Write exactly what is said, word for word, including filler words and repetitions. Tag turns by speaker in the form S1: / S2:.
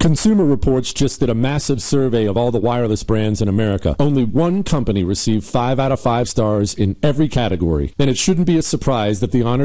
S1: Consumer Reports just did a massive survey of all the wireless brands in America. Only one company received five out of five stars in every category. And it shouldn't be a surprise that the honor